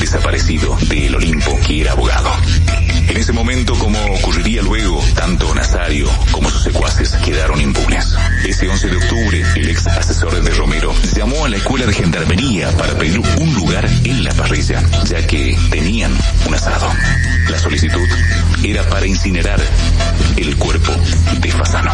desaparecido de El Olimpo, que era abogado. En ese momento, como ocurriría luego, tanto Nazario como sus secuaces quedaron impunes. Ese 11 de octubre, el ex asesor de Romero llamó a la escuela de gendarmería para pedir un lugar en la parrilla, ya que tenían un asado. La solicitud era para incinerar el cuerpo de Fasano.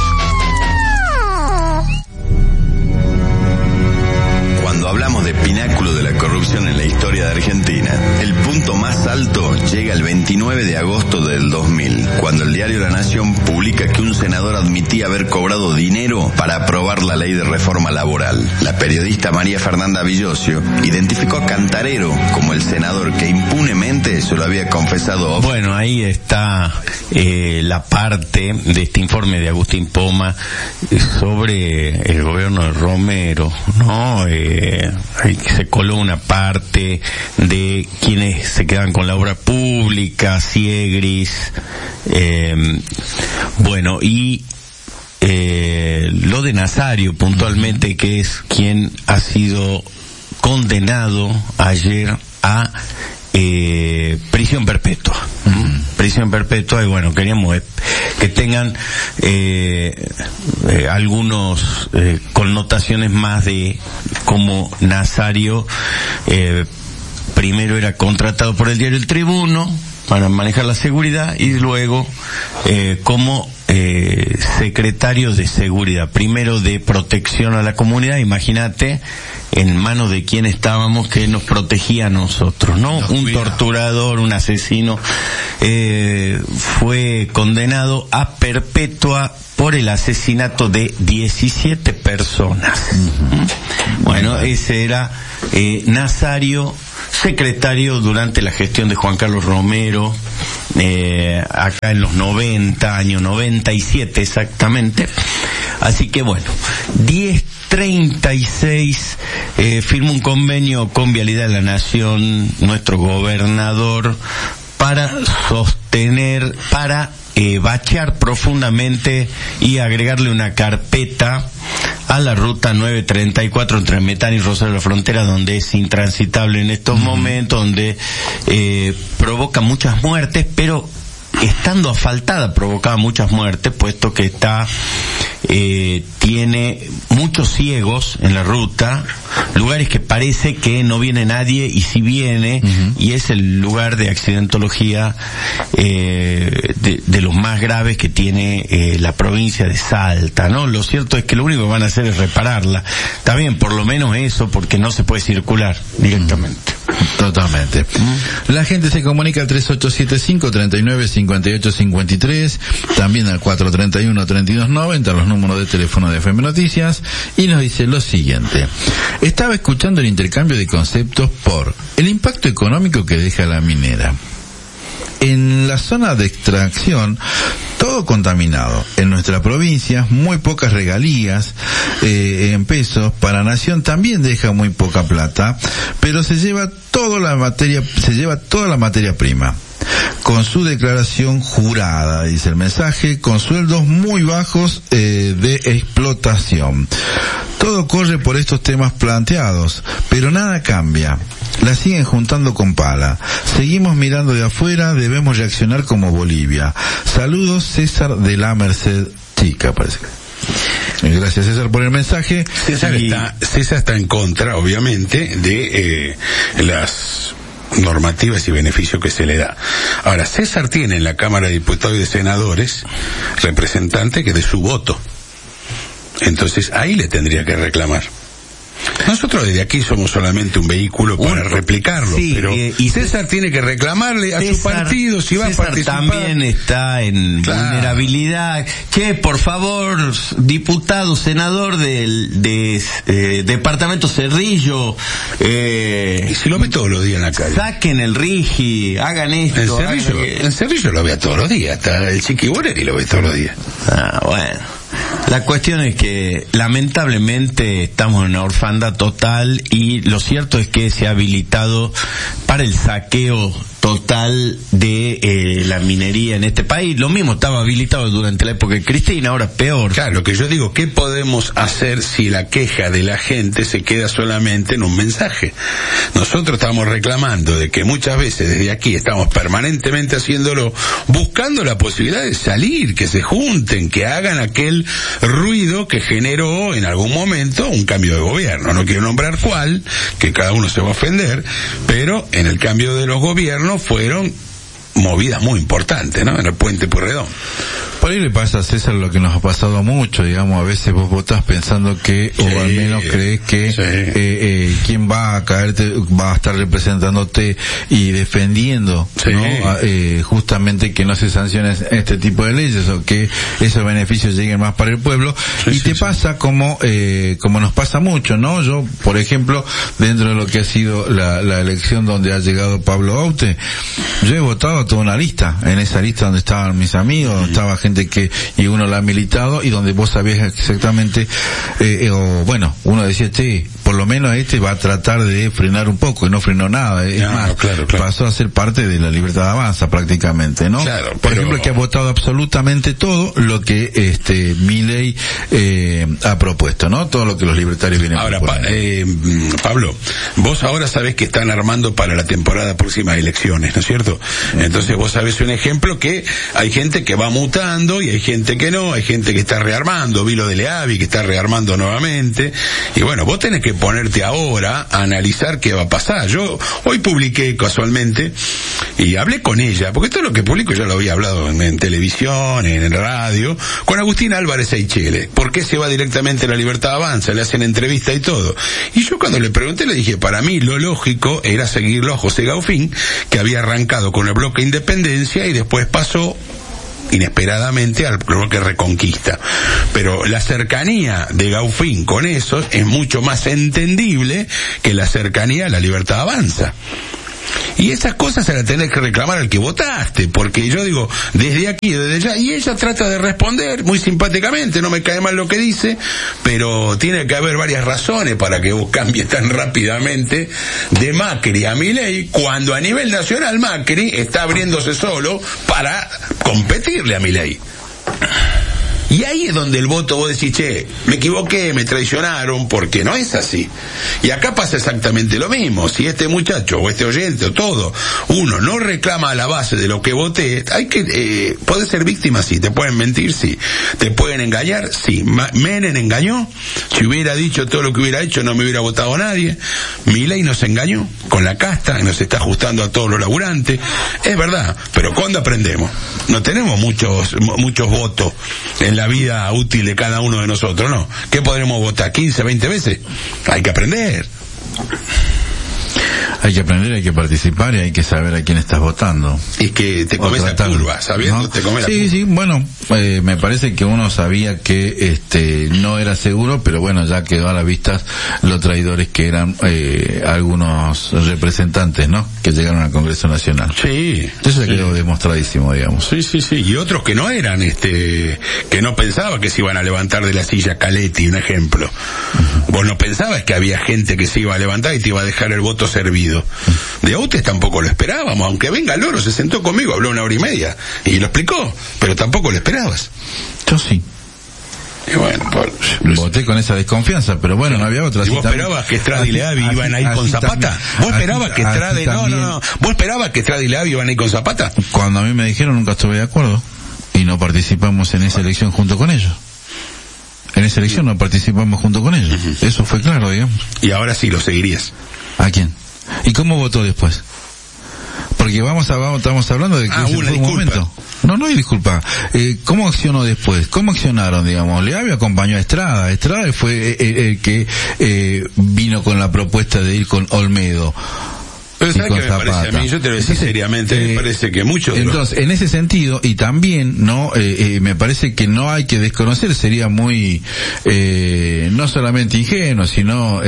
Cuando hablamos de pináculo de la corrupción en la historia de Argentina, el punto más alto llega el 29 de agosto del 2000, cuando el diario La Nación publica que un senador admitía haber cobrado dinero para aprobar la ley de reforma laboral. La periodista María Fernanda Villosio identificó a Cantarero como el senador que impunemente se lo había confesado. Bueno, ahí está la parte de este informe de Agustín Poma sobre el gobierno de Romero, ¿no? Ahí se coló una parte de quienes se quedan con la obra pública, Siegris, bueno, y lo de Nazario puntualmente, que es quien ha sido condenado ayer a prisión perpetua. Prisión perpetua, y bueno, queríamos que tengan algunos connotaciones más de cómo Nazario primero era contratado por el diario El Tribuno para manejar la seguridad, y luego como secretario de seguridad, primero de protección a la comunidad. Imagínate en manos de quién estábamos, que nos protegía a nosotros, ¿no? Un torturador, un asesino, fue condenado a perpetua por el asesinato de 17 personas. Bueno, ese era Nazario, secretario durante la gestión de Juan Carlos Romero, acá en los 90, año 97 exactamente. Así que bueno, 10:36, firma un convenio con Vialidad de la Nación, nuestro gobernador, para sostener, para bachear profundamente y agregarle una carpeta a la ruta 934 entre Metán y Rosario de la Frontera, donde es intransitable en estos momentos, donde provoca muchas muertes, pero estando asfaltada provocaba muchas muertes, puesto que está tiene muchos ciegos en la ruta, lugares que parece que no viene nadie, y si viene, y es el lugar de accidentología de los más graves que tiene la provincia de Salta, ¿no? Lo cierto es que lo único que van a hacer es repararla. Está bien, por lo menos eso, porque no se puede circular directamente. Totalmente. La gente se comunica al 3875-395853, también al 431-3290, los números de teléfono de FM Noticias, y nos dice lo siguiente: estaba escuchando el intercambio de conceptos por el impacto económico que deja la minera. En la zona de extracción, todo contaminado. En nuestra provincia, muy pocas regalías en pesos. Para Nación también deja muy poca plata, pero se lleva toda la materia prima. Con su declaración jurada, dice el mensaje, con sueldos muy bajos de explotación. Todo corre por estos temas planteados, pero nada cambia. La siguen juntando con pala. Seguimos mirando de afuera, debemos reaccionar como Bolivia. Saludos, César de la Merced Chica, parece que. Gracias, César, por el mensaje. César está en contra, obviamente, de las normativas y beneficios que se le da. Ahora, César tiene en la Cámara de Diputados y de Senadores representantes que de su voto. Entonces, ahí le tendría que reclamar. Nosotros desde aquí somos solamente un vehículo para replicarlo, sí, pero y César tiene que reclamarle a su partido si va a participar. También está en vulnerabilidad. Che, por favor, diputado, senador del departamento Cerrillo, y si lo ve todos los días en la calle, saquen el Rigi, hagan esto. En Cerrillo lo ve todos los días, hasta el Chiqui Borelli lo ve todos los días. Bueno. La cuestión es que lamentablemente estamos en una orfandad total, y lo cierto es que se ha habilitado para el saqueo total de la minería en este país. Lo mismo estaba habilitado durante la época de Cristina, ahora peor. Claro, lo que yo digo, ¿qué podemos hacer si la queja de la gente se queda solamente en un mensaje? Nosotros estamos reclamando de que muchas veces desde aquí estamos permanentemente haciéndolo, buscando la posibilidad de salir, que se junten, que hagan aquel ruido que generó en algún momento un cambio de gobierno. No quiero nombrar cuál, que cada uno se va a ofender, pero en el cambio de los gobiernos fueron movidas muy importantes, ¿no? En el puente Pueyrredón. Por ahí le pasa a César lo que nos ha pasado mucho, digamos, a veces vos votás pensando que, sí, o al menos crees que sí, quien va a caerte, va a estar representándote y defendiendo, sí, ¿no? Justamente que no se sancionen este tipo de leyes o que esos beneficios lleguen más para el pueblo, sí, y sí, te sí, pasa como nos pasa mucho, ¿no? Yo, por ejemplo, dentro de lo que ha sido la elección donde ha llegado Pablo Aute, yo he votado a toda una lista, en esa lista donde estaban mis amigos, estaba gente y uno la ha militado, y donde vos sabías exactamente, uno decía, por lo menos va a tratar de frenar un poco, y no frenó nada, claro. Pasó a ser parte de la Libertad Avanza prácticamente, ¿no? Claro, por ejemplo, que ha votado absolutamente todo lo que Milei ha propuesto, ¿no? Todo lo que los libertarios vienen ahora, Pablo, vos ahora sabés que están armando para la temporada próxima de elecciones, ¿no es cierto? Entonces vos sabés un ejemplo que hay gente que va mutando y hay gente que no, hay gente que está rearmando, vi lo de Leavi que está rearmando nuevamente, y bueno, vos tenés que ponerte ahora a analizar qué va a pasar. Yo hoy publiqué casualmente y hablé con ella, porque todo lo que publico ya lo había hablado en televisión, en radio, con Agustín Álvarez Eichele. ¿Por qué se va directamente a la Libertad Avanza? Le hacen entrevista y todo. Y yo cuando le pregunté le dije, para mí lo lógico era seguirlo a José Gaufín, que había arrancado con el bloque Independencia y después pasó inesperadamente al bloque Reconquista. Pero la cercanía de Gaufín con eso es mucho más entendible que la cercanía a la Libertad Avanza. Y esas cosas se las tenés que reclamar al que votaste, porque yo digo, desde aquí, desde allá, y ella trata de responder muy simpáticamente, no me cae mal lo que dice, pero tiene que haber varias razones para que vos cambies tan rápidamente de Macri a Milei, cuando a nivel nacional Macri está abriéndose solo para competirle a Milei. Y ahí es donde el voto vos decís, me equivoqué, me traicionaron, porque no es así. Y acá pasa exactamente lo mismo. Si este muchacho o este oyente o todo, uno no reclama a la base de lo que voté, hay que, puede ser víctima, sí, te pueden mentir, sí, te pueden engañar, sí. Menem engañó, si hubiera dicho todo lo que hubiera hecho no me hubiera votado nadie. Milei nos engañó con la casta, nos está ajustando a todos los laburantes, es verdad, pero ¿cuándo aprendemos? No tenemos muchos votos en la vida útil de cada uno de nosotros, ¿no? ¿Qué podremos votar? ¿15, 20 veces? Hay que aprender. Hay que aprender, hay que participar y hay que saber a quién estás votando. Es que te comes la curva, sabiendo, ¿no? Te comes la curva. Sí, bueno, me parece que uno sabía que no era seguro, pero bueno, ya quedó a la vista los traidores que eran algunos representantes, ¿no? Que llegaron al Congreso Nacional. Sí. Eso ya quedó demostradísimo, digamos. Sí. Y otros que no eran, que no pensaban que se iban a levantar de la silla Caletti, un ejemplo. Uh-huh. Vos no pensabas que había gente que se iba a levantar y te iba a dejar el voto servido. De Autes tampoco lo esperábamos, aunque venga Loro, se sentó conmigo, habló 1 hora y media y lo explicó, pero tampoco lo esperabas. Yo sí. Y bueno, voté con esa desconfianza, pero bueno, no había otra. ¿Y vos esperabas que Estrada y Leavi iban a ir con Zapata? ¿Vos esperabas que Estrada ¿Vos esperabas que Estrada y Leavi iban a ir con Zapata? Cuando a mí me dijeron nunca estuve de acuerdo y no participamos en esa elección junto con ellos. En esa elección no participamos junto con ellos. Uh-huh. Eso fue claro, digamos. Y ahora sí lo seguirías. ¿A quién? ¿Y cómo votó después? Porque estamos hablando de que ese fue un momento. No hay disculpa. ¿Cómo accionó después? ¿Cómo accionaron, digamos? Leavi acompañó a Estrada. Estrada fue el que vino con la propuesta de ir con Olmedo. Pero ¿sabes qué me parece a mí? Yo te lo decía seriamente, me parece que muchos... Entonces, en ese sentido, y también, ¿no? Me parece que no hay que desconocer, sería muy, no solamente ingenuo, sino,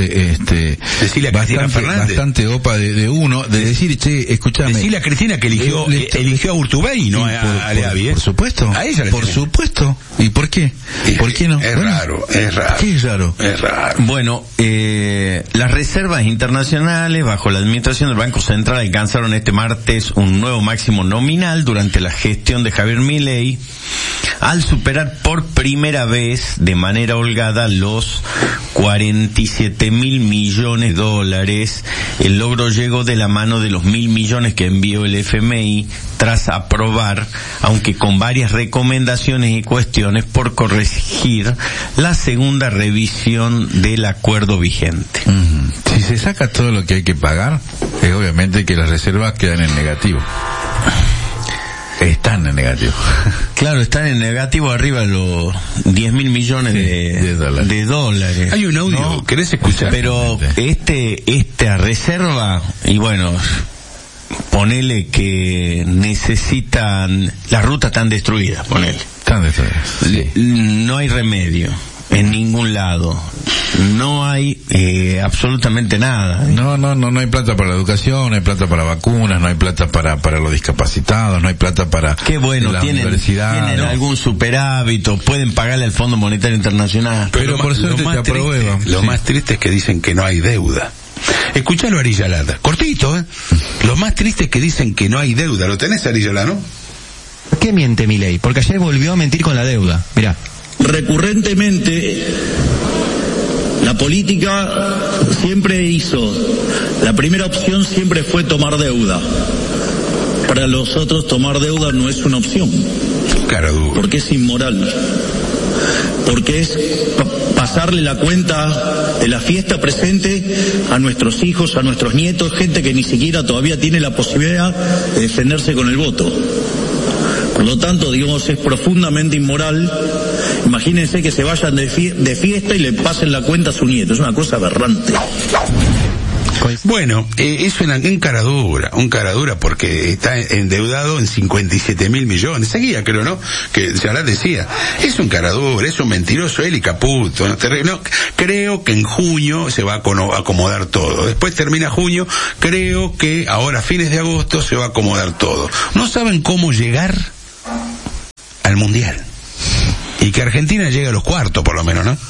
bastante opa de uno, de decir, escúchame. Decirle a Cristina que eligió a Urtubey, no a Leavi, Por supuesto. A ella por supuesto. ¿Y por qué? ¿Por qué no? Es raro. ¿Qué es raro? Es raro. Bueno, las reservas internacionales bajo la administración del Banco Central alcanzaron este martes un nuevo máximo nominal durante la gestión de Javier Milei, al superar por primera vez de manera holgada los 47.000 millones de dólares. El logro llegó de la mano de los 1.000 millones que envió el FMI tras aprobar, aunque con varias recomendaciones y cuestiones por corregir, la segunda revisión del acuerdo vigente. Si se saca todo lo que hay que pagar, es obviamente que las reservas quedan en negativo. Están en negativo. Claro, están en negativo arriba de los 10.000 millones de dólares. Hay un audio, ¿no? ¿Querés escuchar? Pero esta reserva, y bueno, ponele que necesitan, las rutas están destruidas, ponele. Están destruidas. Sí. No hay remedio en ningún lado. No hay absolutamente nada. No hay plata para la educación, no hay plata para vacunas, no hay plata para los discapacitados, no hay plata para qué bueno, tienen algún superávit, pueden pagarle al Fondo Monetario Internacional. Pero por suerte te aprueban. Lo más triste es que dicen que no hay deuda. Escuchalo, Arillala, cortito, ¿eh? Lo más triste es que dicen que no hay deuda. ¿Lo tenés, Arillala, no? ¿Por qué miente Milei? Porque ayer volvió a mentir con la deuda. Mirá. Recurrentemente, la política siempre la primera opción siempre fue tomar deuda. Para los otros tomar deuda no es una opción. Claro. Porque es inmoral. Porque es pasarle la cuenta de la fiesta presente a nuestros hijos, a nuestros nietos, gente que ni siquiera todavía tiene la posibilidad de defenderse con el voto. Por lo tanto, digamos, es profundamente inmoral. Imagínense que se vayan de fiesta y le pasen la cuenta a su nieto. Es una cosa aberrante. Bueno, es una encaradura porque está endeudado en 57.000 millones. Seguía, creo, ¿no? Que ya decía, es un encaradura, es un mentiroso, él y Caputo. No, creo que en junio se va a acomodar todo. Después termina junio, creo que ahora a fines de agosto se va a acomodar todo. No saben cómo llegar al Mundial. Y que Argentina llegue a los cuartos, por lo menos, ¿no?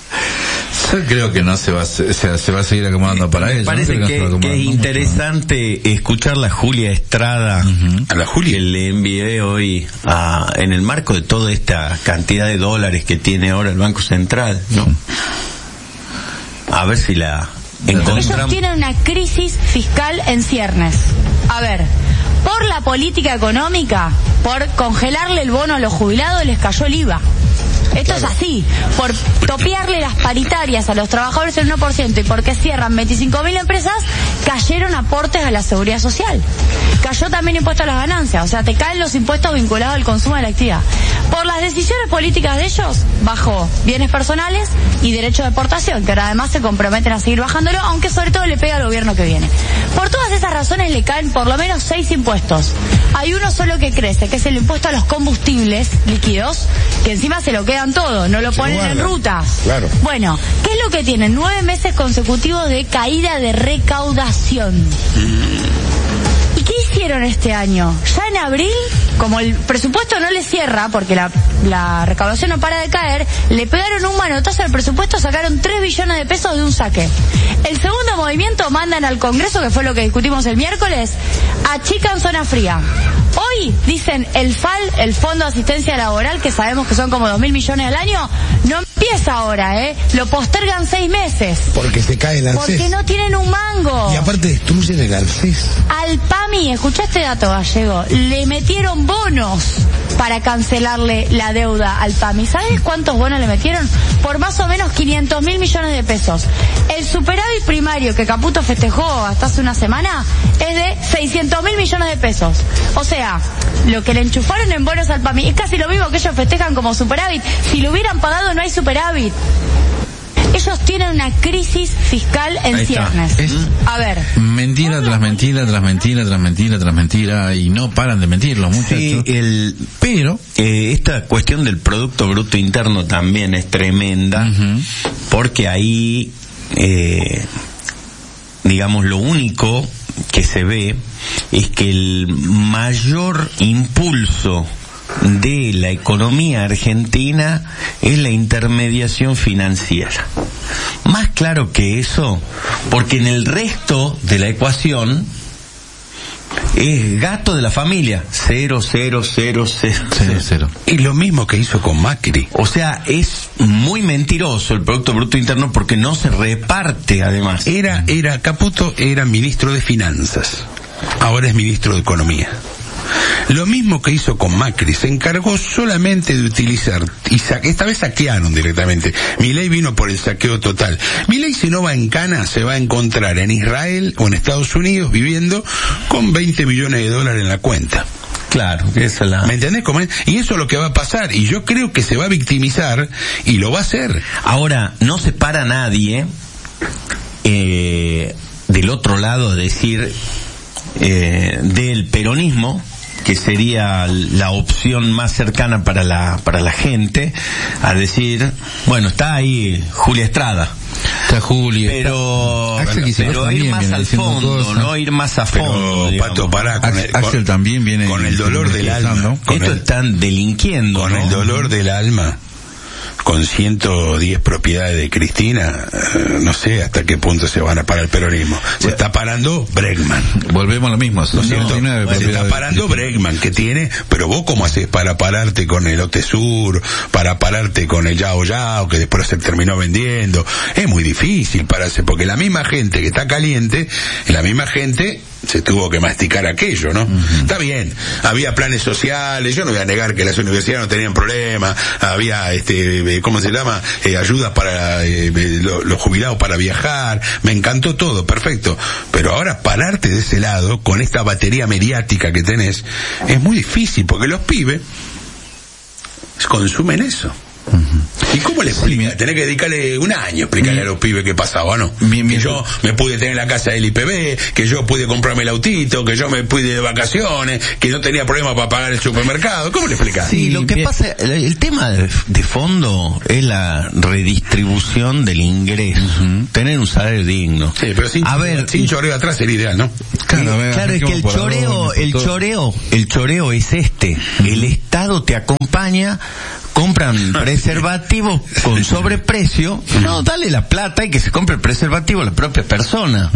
Yo creo que no se va a seguir acomodando para eso. Parece que es interesante escuchar la Julia Estrada, a la Julia, que le envié hoy en el marco de toda esta cantidad de dólares que tiene ahora el Banco Central, ¿no? A ver si la encontramos. Ellos tienen una crisis fiscal en ciernes. A ver, por la política económica, por congelarle el bono a los jubilados, les cayó el IVA. Esto es así, por topearle las paritarias a los trabajadores el 1% y porque cierran 25.000 empresas, cayeron aportes a la seguridad social. Cayó también impuesto a las ganancias, o sea, te caen los impuestos vinculados al consumo de la actividad. Por las decisiones políticas de ellos, bajó bienes personales y derecho de exportación, que ahora además se comprometen a seguir bajándolo, aunque sobre todo le pega al gobierno que viene. Por todas esas razones le caen por lo menos 6 impuestos. Hay uno solo que crece, que es el impuesto a los combustibles líquidos, que encima se lo quedan todo, no lo ponen en rutas. Claro. Bueno, ¿qué es lo que tienen? 9 meses consecutivos de caída de recaudación. ¿Y qué hicieron este año? Ya en abril, como el presupuesto no le cierra, porque la recaudación no para de caer, le pegaron un manotazo al presupuesto, sacaron 3 billones de pesos de un saque. El segundo movimiento, mandan al Congreso, que fue lo que discutimos el miércoles, achican zona fría. Hoy dicen el FAL, el Fondo de Asistencia Laboral, que sabemos que son como 2.000 millones al año, no empieza ahora, lo postergan 6 meses. Porque se cae el ANSES. Porque no tienen un mango. Y aparte destruyen el ANSES. Al PAMI, escuchá este dato, Gallego, le metieron bonos para cancelarle la deuda al PAMI. ¿Sabes cuántos bonos le metieron? Por más o menos 500.000 millones de pesos. El superávit primario que Caputo festejó hasta hace una semana es de 600.000 millones de pesos. O sea, lo que le enchufaron en bonos al PAMI es casi lo mismo que ellos festejan como superávit. Si lo hubieran pagado no hay superávit. Ellos tienen una crisis fiscal en ciernes. A ver. Mentira tras mentira, tras mentira, tras mentira, tras mentira, y no paran de mentir los muchachos. Sí, pero esta cuestión del Producto Bruto Interno también es tremenda, porque ahí, digamos, lo único que se ve es que el mayor impulso de la economía argentina es la intermediación financiera. Más claro que eso, porque en el resto de la ecuación Es gasto de la familia. 0. Y lo mismo que hizo con Macri. O sea, es muy mentiroso el Producto Bruto Interno porque no se reparte, además. Caputo era ministro de Finanzas. Ahora es ministro de Economía. Lo mismo que hizo con Macri, se encargó solamente de utilizar, y esta vez saquearon directamente. Milei vino por el saqueo total. Milei, si no va en cana, se va a encontrar en Israel o en Estados Unidos viviendo con $20 millones en la cuenta. Claro, esa es la... ¿Me entendés? Y eso es lo que va a pasar, y yo creo que se va a victimizar, y lo va a hacer. Ahora, no se para nadie del otro lado, decir, del peronismo, que sería la opción más cercana para la gente, a decir, bueno, está ahí Julia Estrada. Está Julia. Pero ir más al fondo, no ir más a fondo. Pero, Pato, pará, Axel también viene con el dolor del alma. Están delinquiendo, con ¿no? el dolor del alma. Con 110 propiedades de Cristina, no sé hasta qué punto se van a parar el peronismo. Se está parando Bregman. Volvemos a lo mismo. Se está parando Bregman, que tiene, pero vos cómo haces para pararte con el Otesur, para pararte con el Yao Yao, que después se terminó vendiendo. Es muy difícil pararse, porque la misma gente que está caliente, la misma gente se tuvo que masticar aquello, ¿no? Uh-huh. Está bien, había planes sociales, yo no voy a negar que las universidades no tenían problema, había, ¿cómo se llama? Ayudas para los jubilados para viajar, me encantó todo, perfecto, pero ahora pararte de ese lado, con esta batería mediática que tenés, es muy difícil, porque los pibes consumen eso. Uh-huh. ¿Y cómo le explica? Tenés que dedicarle un año a explicarle a los pibes qué pasaba, ¿no? Que yo me pude tener la casa del IPB, que yo pude comprarme el autito, que yo me pude de vacaciones, que no tenía problema para pagar el supermercado. ¿Cómo le explicás? Sí, lo que pasa, el tema de fondo es la redistribución del ingreso. Uh-huh. Tener un salario digno. Sí, pero sin choreo atrás sería ideal, ¿no? Claro, es que el choreo es este. El Estado te acompaña, compran preservativos con sobreprecio, no, dale la plata y que se compre el preservativo a la propia persona.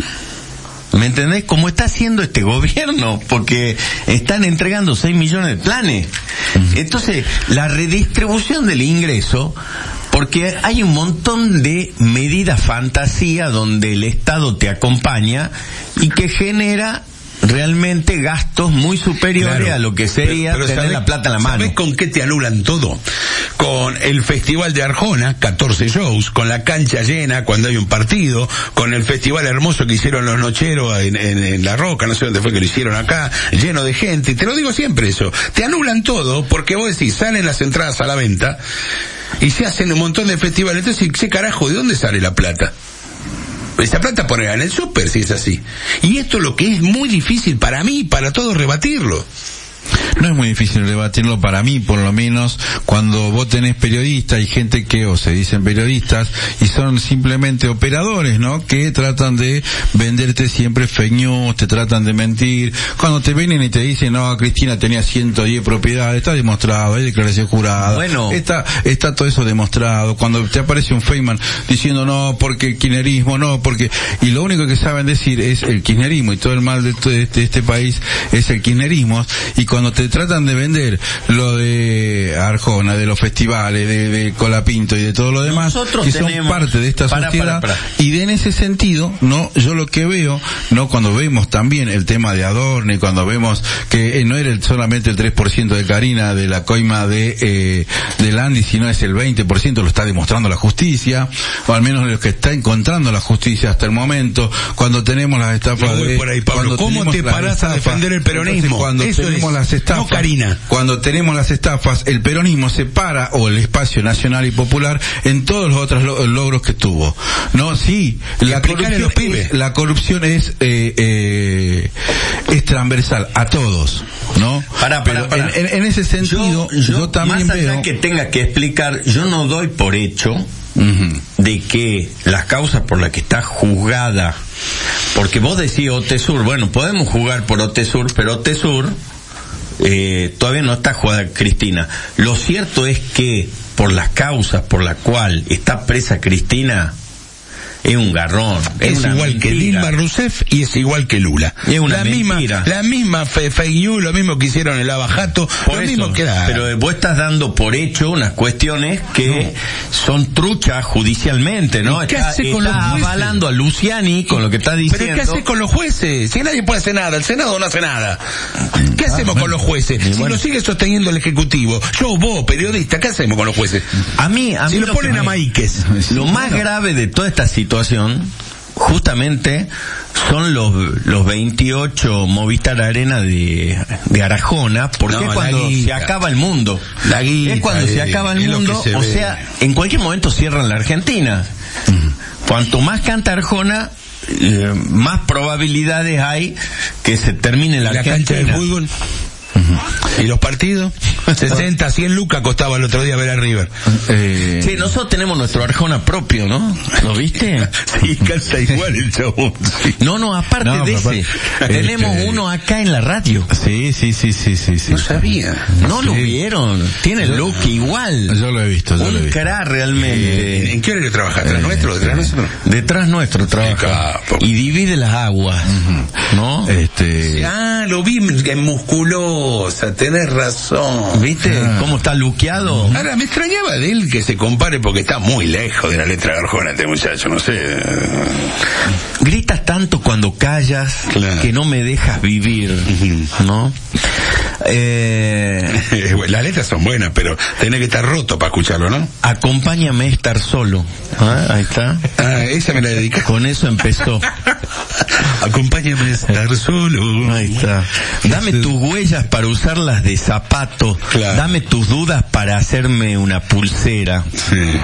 ¿Me entendés? Como está haciendo este gobierno, porque están entregando 6 millones de planes. Entonces, la redistribución del ingreso, porque hay un montón de medidas fantasía donde el Estado te acompaña y que genera realmente gastos muy superiores a lo que sería pero tener la plata en la mano. ¿Sabés con qué te anulan todo? Con el Festival de Arjona, 14 shows, con la cancha llena cuando hay un partido, con el festival hermoso que hicieron los Nocheros en La Roca, no sé dónde fue que lo hicieron acá, lleno de gente, y te lo digo siempre eso, te anulan todo porque vos decís, salen las entradas a la venta y se hacen un montón de festivales, entonces, ¿qué carajo? ¿De dónde sale la plata? Esa plata ponerla en el súper si es así. Y esto es lo que es muy difícil para mí y para todos rebatirlo. No es muy difícil debatirlo para mí, por lo menos, cuando vos tenés periodistas y gente que o se dicen periodistas y son simplemente operadores, ¿no? Que tratan de venderte siempre fake news, te tratan de mentir. Cuando te vienen y te dicen, no, Cristina tenía 110 propiedades, está demostrado, hay declaración jurada. Bueno. Está todo eso demostrado. Cuando te aparece un Feynman diciendo, no, porque el kirchnerismo, no, porque... Y lo único que saben decir es el kirchnerismo y todo el mal de este país es el kirchnerismo. Y cuando te tratan de vender lo de Arjona, de los festivales, de Colapinto y de todo lo demás, nosotros que son parte de esta sociedad, y en ese sentido, no, yo lo que veo, no, cuando vemos también el tema de Adorno y cuando vemos que no era solamente el 3% de Karina de la coima de Landi, sino es el 20%, lo está demostrando la justicia, o al menos lo que está encontrando la justicia hasta el momento, cuando tenemos las estafas de... Por ahí, Pablo, ¿cómo te parás a defender el peronismo? Cuando eso tenemos las estafas, no, Karina. Cuando tenemos las estafas, el peronismo se para, o el espacio nacional y popular, en todos los otros logros que tuvo. No, sí, la corrupción es transversal a todos, ¿no? Pero en ese sentido, yo también más allá veo que tenga que explicar, yo no doy por hecho de que las causas por las que está juzgada, porque vos decís Otesur, bueno, podemos jugar por Otesur, pero Otesur todavía no está jugada Cristina. Lo cierto es que por las causas por la cual está presa Cristina, es un garrón. Es una igual mentira. que Dilma Rousseff y es igual que Lula. Es una la mentira. misma fake news, lo mismo que hicieron el Abajato, Por lo eso, mismo que da. pero vos estás dando por hecho unas cuestiones que son truchas judicialmente, ¿no? ¿Y qué hace con los jueces? Avalando a Luciani con lo que está diciendo. ¿Pero qué hace con los jueces? Si nadie puede hacer nada, el Senado no hace nada. ¿Qué hacemos con los jueces? Si lo sigue sosteniendo el Ejecutivo, yo, vos, periodista, ¿qué hacemos con los jueces? A mí si lo ponen a Maíquez. Lo más grave de toda esta situación, justamente, son los 28 Movistar Arena de Arajona, porque es cuando se acaba el mundo. Es cuando se acaba el mundo, o sea, en cualquier momento cierran la Argentina. Cuanto más canta Arjona, más probabilidades hay que se termine la Argentina. Cancha de fútbol. ¿Y los partidos? 60, 100 lucas costaba el otro día ver a River. Sí, nosotros tenemos nuestro Arjona propio, ¿no? ¿Lo viste? Sí, calza igual el chabón. Sí. No, aparte de ese, tenemos uno acá en la radio. Sí. No sabía. No lo vieron. Tiene el look igual. Yo lo he visto. Un crack realmente. ¿En qué horario trabaja? ¿Atrás nuestro? ¿Detrás nuestro? Detrás nuestro trabaja. Y divide las aguas. ¿No? Lo vi en musculosa, tenés razón. ¿Viste cómo está luqueado? Ahora, me extrañaba de él que se compare porque está muy lejos de la letra de Arjona este muchacho, no sé. Gritas tanto cuando callas que no me dejas vivir, ¿no? Las letras son buenas, pero tenés que estar roto para escucharlo, ¿no? Acompáñame a estar solo. Ahí está. Esa me la dedicas. Con eso empezó. Acompáñame a estar solo. Ahí está. Dame tus huellas para usarlas de zapato. Claro. Dame tus dudas para hacerme una pulsera. Sí.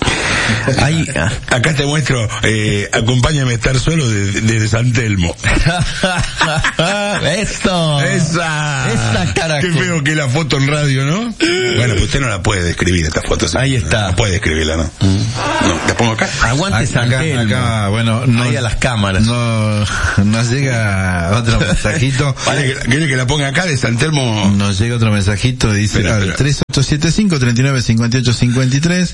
Acá te muestro Acompáñame a estar solo desde San Telmo. Esa cara. Qué feo que la foto en radio, ¿no? Bueno, pues usted no la puede describir esta foto. ¿Sí? Ahí está. No puede describirla, ¿no? No, ¿la pongo acá? Aguante San Telmo. Acá, bueno, ahí a las cámaras. Nos llega otro mensajito. ¿Quiere que la ponga acá de San Telmo? Nos llega otro mensajito, dice al 3875-395853.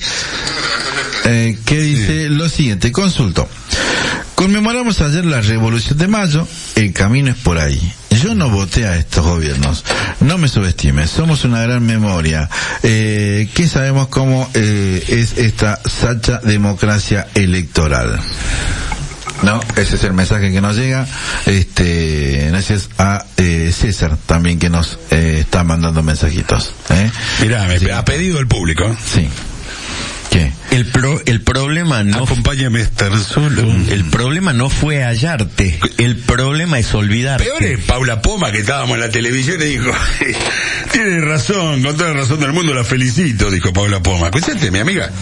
Que dice lo siguiente, consulto. Conmemoramos ayer la Revolución de Mayo, el camino es por ahí. Yo no voté a estos gobiernos, no me subestimes, somos una gran memoria. ¿Qué sabemos cómo es esta sacha democracia electoral? No, ese es el mensaje que nos llega. Gracias a César también que nos está mandando mensajitos. Mirá, ha pedido el público. Sí. ¿Qué? El problema no... Acompáñame a estar solo. El problema no fue hallarte. El problema es olvidarte. Peor es Paula Poma, que estábamos en la televisión y dijo, tiene razón, con toda la razón del mundo la felicito, dijo Paula Poma. ¿Escuchaste, mi amiga?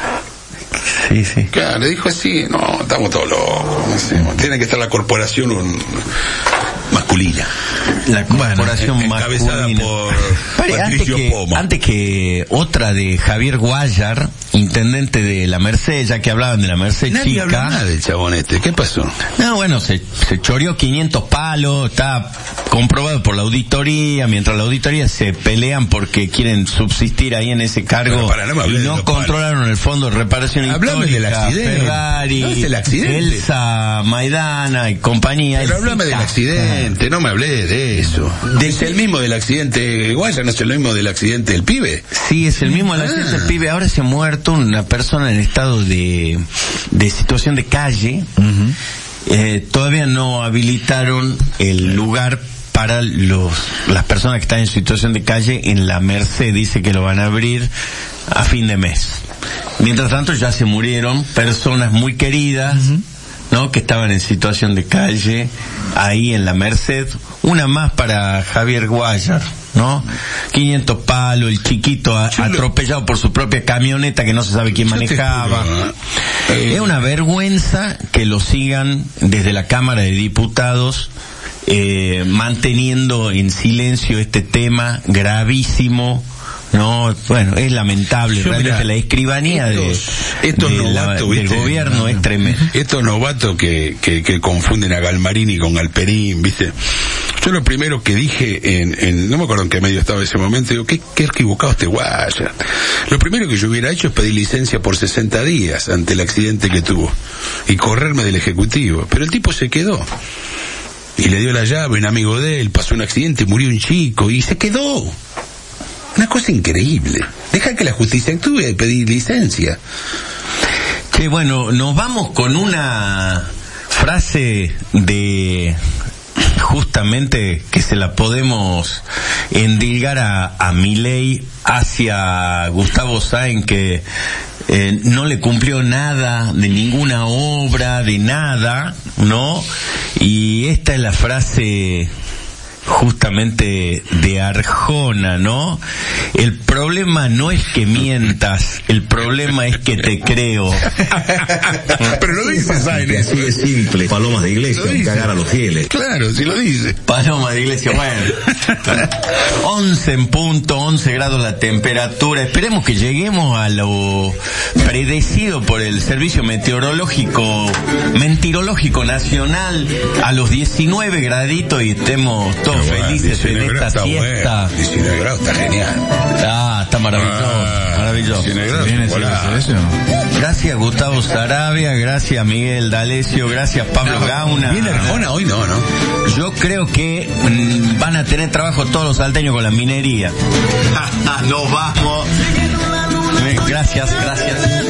Sí. Claro, le dijo así, no, estamos todos locos, no sé, tiene que estar la corporación masculina. La corporación encabezada masculina. Por Patricio Poma. Antes que otra de Javier Guayar, intendente de la Merced, ya que hablaban de la Merced Nadie chica. habla nada del chabón ¿qué pasó? No, bueno, se choreó 500 palos, está comprobado por la auditoría, mientras la auditoría se pelean porque quieren subsistir ahí en ese cargo y no controlaron el fondo de reparación Hablame histórica, del accidente. Ferrari, No es el accidente. Elsa Maidana y compañía. Pero hablame del accidente, no me hablé de eso. ¿Es el mismo del accidente Guaya, no es el mismo del accidente del pibe? Sí, es el mismo del accidente del pibe. Ahora se ha muerto una persona en estado de situación de calle. Todavía no habilitaron el lugar para las personas que están en situación de calle en la Merced. Dice que lo van a abrir a fin de mes. Mientras tanto ya se murieron personas muy queridas, ¿no? Que estaban en situación de calle ahí en la Merced. Una más para Javier Guayar, ¿no? 500 palos, el chiquito atropellado por su propia camioneta que no se sabe quién manejaba. Es una vergüenza que lo sigan desde la Cámara de Diputados manteniendo en silencio este tema gravísimo, No, bueno, es lamentable. Realmente la escribanía del gobierno es tremenda. Estos novatos que confunden a Galmarini con Galperín, ¿viste? Yo lo primero que dije no me acuerdo en qué medio estaba en ese momento, digo, qué equivocado este guaya. Lo primero que yo hubiera hecho es pedir licencia por 60 días ante el accidente que tuvo y correrme del Ejecutivo. Pero el tipo se quedó. Y le dio la llave, un amigo de él, pasó un accidente, murió un chico y se quedó. Una cosa increíble. Deja que la justicia actúe y pedir licencia. Sí, bueno, nos vamos con una frase de... justamente que se la podemos endilgar a Milei hacia Gustavo Sáenz, que no le cumplió nada de ninguna obra, de nada, ¿no? Y esta es la frase justamente de Arjona, ¿no? El problema no es que mientas, el problema es que te creo. Pero lo dice Sáenz. Así de simple. Palomas de iglesia, cagar a los fieles. Claro, sí lo dice. Palomas de iglesia, bueno. 11 en punto, 11 grados la temperatura. Esperemos que lleguemos a lo predecido por el Servicio Meteorológico Nacional, a los 19 graditos, y estemos todos felices en esta siesta. 19 grados está genial. Está maravilloso, maravilloso. 19 grados, Gracias Gustavo Sarabia, gracias Miguel D'Alessio, gracias Pablo Gauna. ¿Viene Arjona hoy? No. Yo creo que van a tener trabajo todos los salteños con la minería. Nos vamos. Gracias.